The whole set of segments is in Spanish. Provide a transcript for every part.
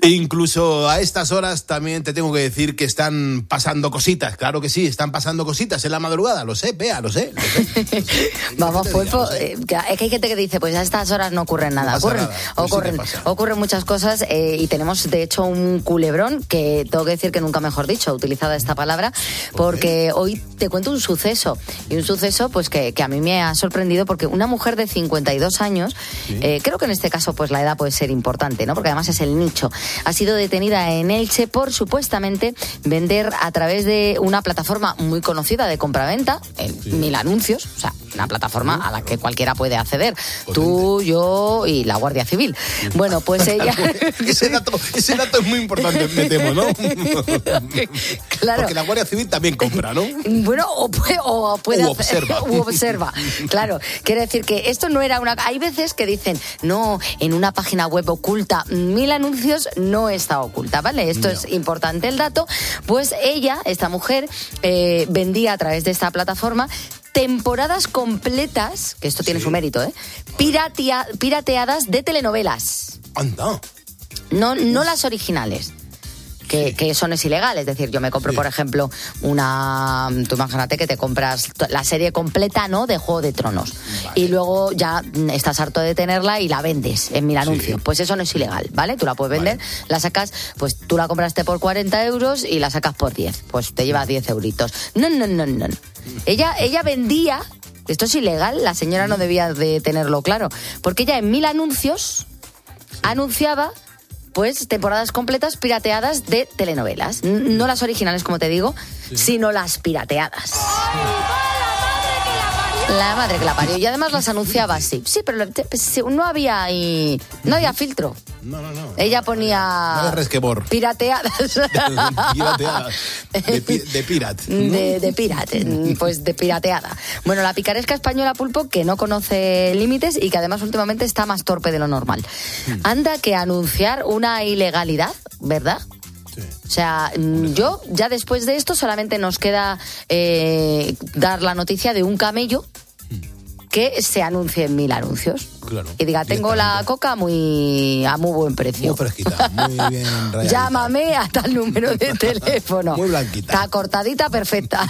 Incluso a estas horas también te tengo que decir que están pasando cositas. Claro que sí, están pasando cositas en la madrugada. Lo sé, Bea, lo sé. Vamos, Pulpo, es que hay gente que dice, pues a estas horas no ocurren nada. Ocurren muchas cosas y tenemos, de hecho, un culebrón que tengo que decir que nunca mejor dicho, utilizada esta palabra, porque hoy te cuento un suceso. Y un suceso pues que a mí me ha sorprendido porque una mujer de 52 años, creo que en este caso pues la edad puede ser importante, ¿no? Porque además es el nicho. Ha sido detenida en Elche por supuestamente vender a través de una plataforma muy conocida de compraventa, Mil Anuncios, o sea, una plataforma a la que cualquiera puede acceder. Tú, yo y la Guardia Civil. Bueno, pues ella... ese dato es muy importante, me temo, ¿no? Claro. Porque la Guardia Civil también compra, ¿no? Bueno, o puede hacer, observa. Claro, quiere decir que esto no era una... Hay veces que dicen, no, en una página web oculta, Mil Anuncios no está oculta, ¿vale? Esto es importante el dato. Pues ella, esta mujer, vendía a través de esta plataforma temporadas completas, que esto tiene su mérito, pirateadas de telenovelas. Anda. No las originales. Que eso no es ilegal, es decir, yo me compro, por ejemplo, tú imagínate que te compras la serie completa, ¿no?, de Juego de Tronos, y luego ya estás harto de tenerla y la vendes en Mil Anuncios, pues eso no es ilegal, ¿vale? Tú la puedes vender, la sacas, pues tú la compraste por 40 euros y la sacas por 10, pues te llevas 10 euritos. No. Ella vendía, esto es ilegal, la señora no debía de tenerlo claro, porque ella en Mil Anuncios anunciaba pues temporadas completas pirateadas de telenovelas. No las originales, como te digo, sino las pirateadas. La madre que la parió. Y además las anunciaba así. Sí, pero no había filtro. No. Ella ponía... No de resquemor. Pirateadas. Pirateadas. De pirate. De pirate. Pues de pirateada. Bueno, la picaresca española, Pulpo, que no conoce límites y que además últimamente está más torpe de lo normal. Anda que anunciar una ilegalidad, ¿verdad? Sí. O sea, yo ya después de esto solamente nos queda dar la noticia de un camello que se anuncie en Mil Anuncios. Claro, y diga, tengo la coca a muy buen precio. Muy fresquita, muy bien rayadita. Llámame a tal número de teléfono. Muy blanquita. Está cortadita, perfecta.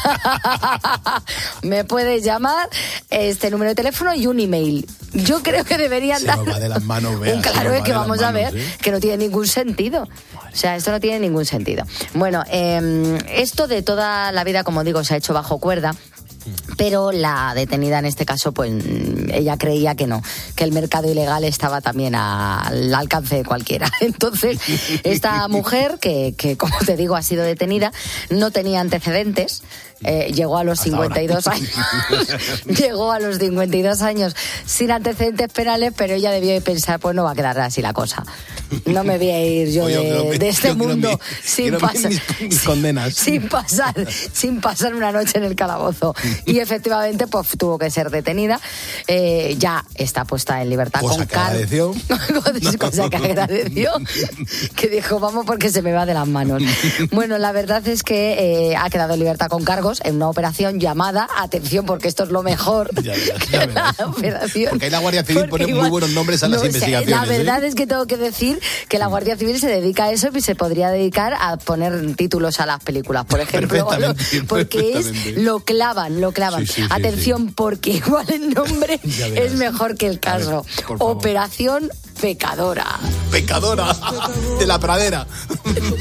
Me puedes llamar, este número de teléfono y un email. Yo creo que deberían dar... Se nos va de las manos, Bea. Claro, es que vamos a ver que no tiene ningún sentido. O sea, esto no tiene ningún sentido. Bueno, esto de toda la vida, como digo, se ha hecho bajo cuerda. Pero la detenida en este caso, pues ella creía que no, que el mercado ilegal estaba también al alcance de cualquiera. Entonces, esta mujer, que como te digo, ha sido detenida, no tenía antecedentes, llegó a los 52 años. Llegó a los 52 años sin antecedentes penales, pero ella debió de pensar, pues no va a quedar así la cosa. No me voy a ir yo de este mundo sin pasar mis condenas. sin pasar una noche en el calabozo. Y efectivamente pues tuvo que ser detenida. Ya está puesta en libertad con cargos. Cosa que agradeció, que dijo, vamos porque se me va de las manos. Bueno, la verdad es que ha quedado en libertad con cargos en una operación llamada, atención porque esto es lo mejor, ya verás. Operación, porque ahí la Guardia Civil pone muy buenos nombres a las investigaciones. La verdad es que tengo que decir que la Guardia Civil se dedica a eso y se podría dedicar a poner títulos a las películas, por ejemplo, porque lo clavan. Sí, atención, porque igual el nombre es mejor que el caso. Operación Pecadora. Pecadora de la pradera.